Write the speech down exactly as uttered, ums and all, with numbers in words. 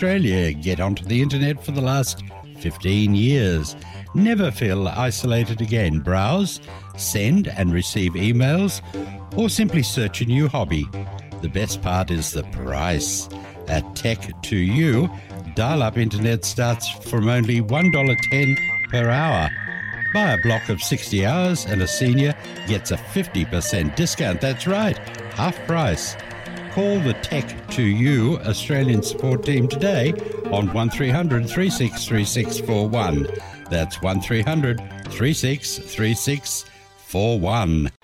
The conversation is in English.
Australia. Get onto the internet for the last fifteen years. Never feel isolated again. Browse, send and receive emails, or simply search a new hobby. The best part is the price. At Tech to You, dial-up internet starts from only one dollar ten per hour. Buy a block of sixty hours and a senior gets a fifty percent discount. That's right, half price. Call the Tech to You Australian support team today on one three hundred, three six three six four one. That's one three hundred, three six three six four one.